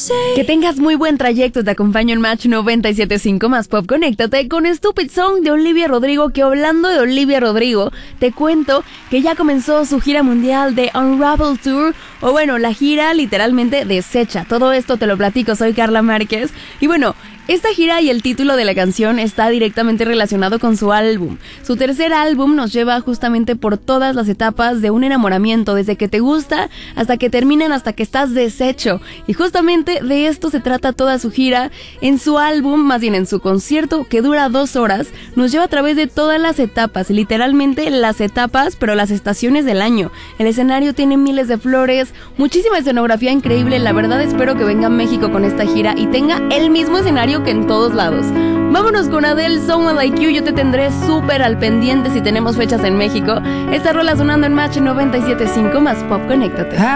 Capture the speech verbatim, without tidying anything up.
Que tengas muy buen trayecto, te acompaño en Match noventa y siete punto cinco más Pop. Conéctate con Stupid Song de Olivia Rodrigo, que hablando de Olivia Rodrigo, te cuento que ya comenzó su gira mundial de Unravel Tour, o bueno, la gira literalmente deshecha. Todo esto te lo platico, soy Carla Márquez. Y bueno, esta gira y el título de la canción está directamente relacionado con su álbum. Su tercer álbum nos lleva justamente por todas las etapas de un enamoramiento, desde que te gusta hasta que terminan, hasta que estás deshecho. Y justamente de esto se trata toda su gira. En su álbum, más bien en su concierto, que dura dos horas, nos lleva a través de todas las etapas, literalmente las etapas, pero las estaciones del año. El escenario tiene miles de flores, muchísima escenografía increíble. La verdad espero que venga a México con esta gira y tenga el mismo escenario que en todos lados. Vámonos con Adele, Someone Like You. Yo te tendré súper al pendiente si tenemos fechas en México. Esta rola sonando en Match noventa y siete punto cinco más Pop. Conéctate.